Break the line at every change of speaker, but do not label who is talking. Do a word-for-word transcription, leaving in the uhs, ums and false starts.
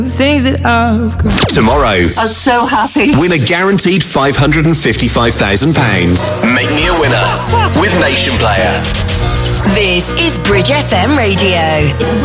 Things that I've got.
Tomorrow,
I'm so happy.
win a guaranteed five hundred fifty-five thousand pounds. Make me a winner with Nation Player.
This is Bridge F M Radio.